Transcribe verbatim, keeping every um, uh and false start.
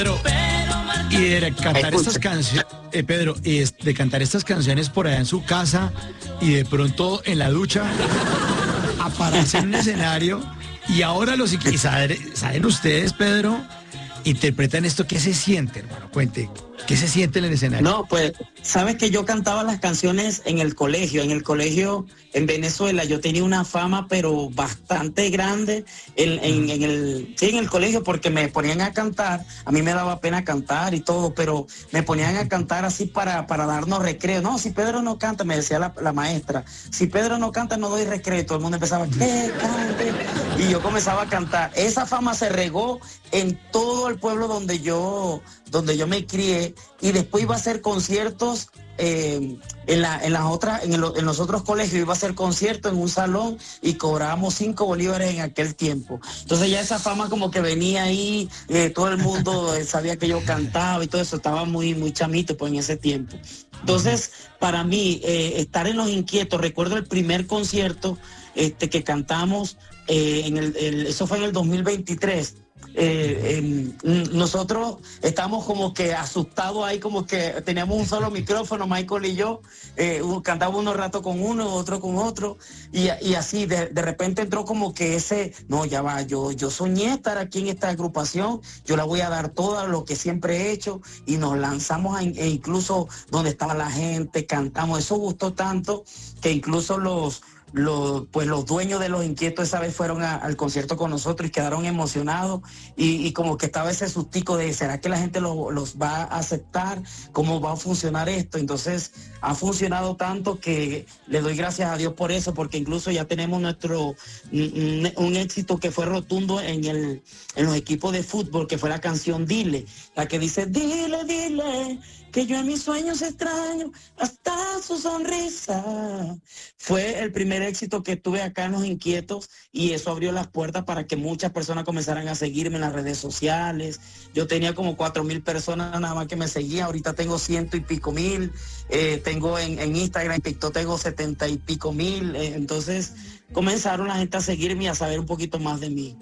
Y de cantar estas canciones, eh, Pedro, y es- de cantar estas canciones por allá en su casa y de pronto en la ducha, a pararse en un escenario y ahora los y saben, saben ustedes, Pedro, interpretan esto, ¿qué se siente, hermano? Cuente, ¿qué se siente en el escenario? No, pues, sabes que yo cantaba las canciones en el colegio. En el colegio en Venezuela yo tenía una fama, pero bastante grande en, en, en el, sí, en el colegio, porque me ponían a cantar. A mí me daba pena cantar y todo, pero me ponían a cantar así para, para darnos recreo. No, si Pedro no canta, me decía la, la maestra, si Pedro no canta, no doy recreo. Todo el mundo empezaba, ¿qué? Cante. Y yo comenzaba a cantar. Esa fama se regó en todo el pueblo donde yo, donde yo me crié, y después iba a hacer conciertos eh, en, la, en las otras, en, el, en los otros colegios, iba a hacer conciertos en un salón y cobrábamos cinco bolívares en aquel tiempo. Entonces ya esa fama como que venía ahí, eh, todo el mundo eh, sabía que yo cantaba y todo eso, estaba muy, muy chamito pues en ese tiempo. Entonces, para mí, eh, estar en Los Inquietos, recuerdo el primer concierto este, que cantamos, eh, en el, el, eso fue en el dos mil veintitrés. Eh, eh, nosotros estamos como que asustados ahí, como que teníamos un solo micrófono, Michael y yo, eh, cantábamos unos rato con uno, otro con otro, y, y así de, de repente entró como que ese, no, ya va, yo, yo soñé estar aquí en esta agrupación, yo la voy a dar todo lo que siempre he hecho, y nos lanzamos a, e incluso donde estaba la gente, cantamos, eso gustó tanto que incluso los Los, pues los dueños de Los Inquietos esa vez fueron a, al concierto con nosotros y quedaron emocionados, y, y como que estaba ese sustico de ¿será que la gente lo, los va a aceptar? ¿Cómo va a funcionar esto? Entonces ha funcionado tanto que le doy gracias a Dios por eso, porque incluso ya tenemos nuestro un, un éxito que fue rotundo en, el, en los equipos de fútbol, que fue la canción Dile, la que dice dile, dile que yo en mis sueños extraño hasta su sonrisa. Fue el primer éxito que tuve acá en Los Inquietos, y eso abrió las puertas para que muchas personas comenzaran a seguirme en las redes sociales. Yo tenía como cuatro mil personas nada más que me seguían, ahorita tengo ciento y pico mil, eh, tengo en, en Instagram, en TikTok tengo setenta y pico mil, eh, entonces comenzaron la gente a seguirme y a saber un poquito más de mí.